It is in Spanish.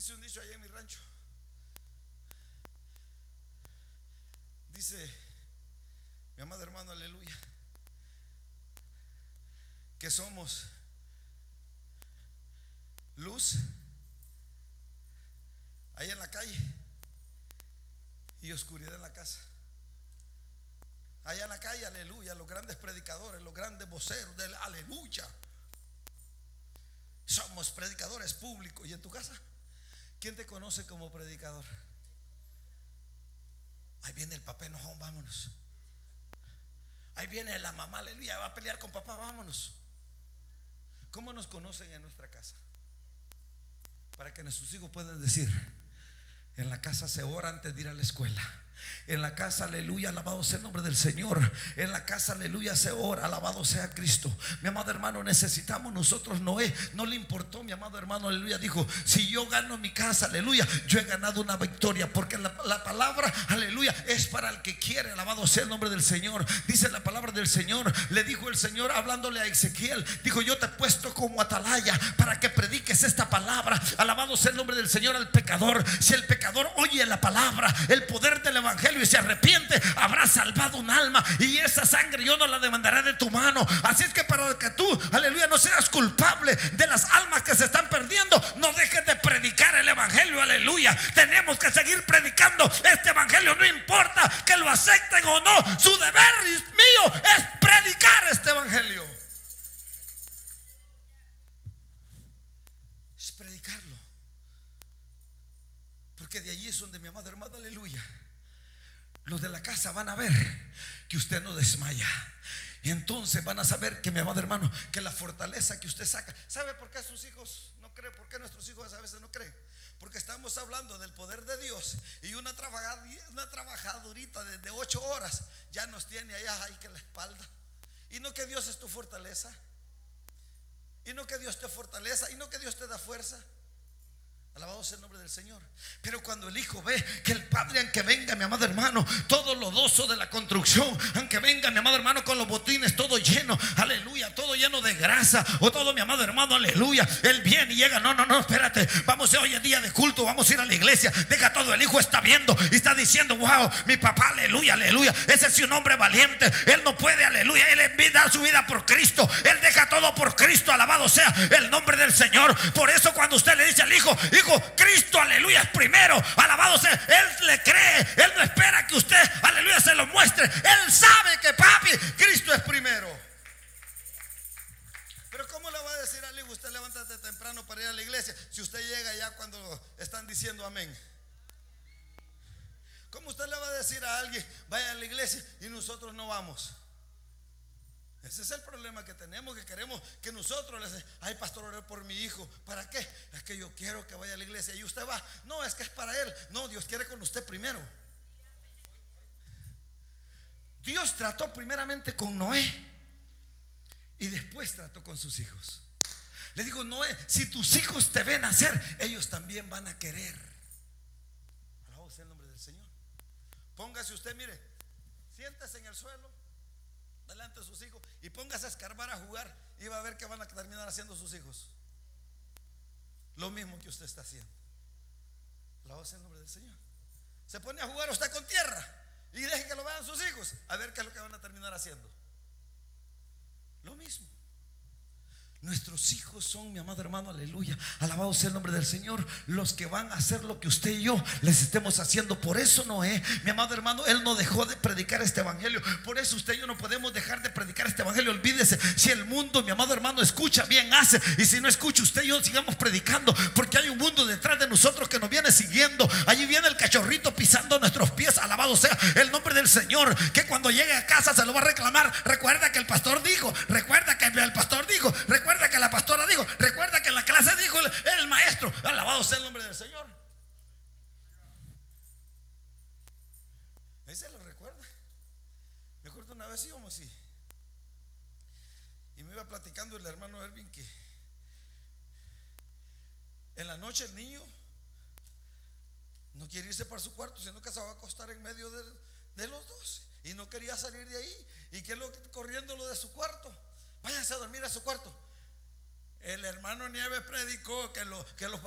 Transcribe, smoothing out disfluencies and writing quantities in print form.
Dice un dicho allá en mi rancho. Dice mi amado hermano, aleluya, que somos luz ahí en la calle y oscuridad en la casa. Allá en la calle, aleluya, los grandes predicadores, los grandes voceros del aleluya, somos predicadores públicos. ¿Y en tu casa? ¿Quién te conoce como predicador? Ahí viene el papá enojón, vámonos. Ahí viene la mamá, aleluya, va a pelear con papá, vámonos. ¿Cómo nos conocen en nuestra casa? Para que nuestros hijos puedan decir: en la casa se ora antes de ir a la escuela. En la casa, aleluya, alabado sea el nombre del Señor. En la casa, aleluya, se ora, alabado sea Cristo. Mi amado hermano, necesitamos nosotros. Noé no le importó, mi amado hermano, aleluya, dijo: si yo gano mi casa, aleluya, yo he ganado una victoria. Porque la palabra, aleluya, es para el que quiere, alabado sea el nombre del Señor. Dice la palabra del Señor, le dijo el Señor hablándole a Ezequiel, dijo: yo te he puesto como atalaya para que prediques esta palabra, alabado sea el nombre del Señor, al pecador. Si el pecador oye la palabra, el poder del evangelio, y se arrepiente, habrá salvado un alma, y esa sangre yo no la demandaré de tu mano. Así es que para que tú, aleluya, no seas culpable de las almas que se están perdiendo, no dejes de predicar el evangelio, aleluya. Tenemos que seguir predicando este evangelio, no importa que lo acepten o no. Su deber mío es predicar este evangelio, es predicarlo, porque de allí es donde, mi amado hermano, aleluya, los de la casa van a ver que usted no desmaya. Y entonces van a saber que, mi amado hermano, que la fortaleza que usted saca. ¿Sabe por qué sus hijos no creen? ¿Por qué nuestros hijos a veces no creen? Porque estamos hablando del poder de Dios, y una trabajadurita de 8 horas ya nos tiene allá ahí que la espalda. Y no que Dios es tu fortaleza, y no que Dios te fortaleza, y no que Dios te da fuerza. Alabado sea el nombre del Señor. Pero cuando el hijo ve que el padre, aunque venga, mi amado hermano, todo lodoso de la construcción, aunque venga, mi amado hermano, con los botines todo lleno, aleluya, todo lleno de grasa, o todo, mi amado hermano, aleluya, él viene y llega: no, espérate, vamos, hoy es día de culto, vamos a ir a la iglesia. Deja todo, el hijo está viendo y está diciendo: wow, mi papá, aleluya, aleluya, ese es un hombre valiente, él no puede, aleluya, él da su vida por Cristo, él deja todo por Cristo, alabado sea el nombre del Señor. Por eso cuando usted le dice al hijo: Cristo, aleluya, es primero, alabado sea, él le cree, él no espera que usted, aleluya, se lo muestre, él sabe que, papi, Cristo es primero. Pero ¿cómo le va a decir al hijo: usted levántate temprano para ir a la iglesia, si usted llega ya cuando están diciendo amén? ¿Cómo usted le va a decir a alguien: vaya a la iglesia, y nosotros no vamos? Ese es el problema que tenemos, que queremos que nosotros les decimos: ay, pastor, oré por mi hijo. ¿Para qué? Es que yo quiero que vaya a la iglesia. Y usted va: no, es que es para él. No, Dios quiere con usted primero. Dios trató primeramente con Noé y después trató con sus hijos. Le digo: Noé, si tus hijos te ven hacer, ellos también van a querer. Alabado sea el nombre del Señor. Póngase usted, mire, siéntese en el suelo delante de sus hijos y póngase a escarbar, a jugar, y va a ver que van a terminar haciendo sus hijos lo mismo que usted está haciendo. Alabado sea el nombre del Señor. Se pone a jugar usted con tierra y deje que lo vean sus hijos, a ver qué es lo que van a terminar haciendo. Lo mismo. Nuestros hijos son, mi amado hermano, aleluya, alabado sea el nombre del Señor, los que van a hacer lo que usted y yo les estemos haciendo. Por eso Noé, mi amado hermano, él no dejó de predicar este evangelio. Por eso usted y yo no podemos dejar de predicar este evangelio. Olvídese, si el mundo, mi amado hermano, escucha, bien hace, y si no escucha, usted y yo sigamos predicando, porque hay un mundo detrás de nosotros que nos viene siguiendo. Allí viene el cachorrito pisando nuestros pies, alabado sea el nombre del Señor, que cuando llegue a casa se lo va a reclamar. Recuerda que el pastor dijo, recuerda que el pastor dijo, recuerda que la pastora dijo, recuerda que en la clase dijo el maestro. Alabado sea el nombre del Señor. Ahí se lo recuerda. Me acuerdo una vez íbamos y me iba platicando el hermano Ervin que en la noche el niño no quiere irse para su cuarto, sino que se va a acostar en medio de los dos, y no quería salir de ahí. Y que lo corriendo lo de su cuarto: váyanse a dormir a su cuarto. El hermano Nieves predicó que los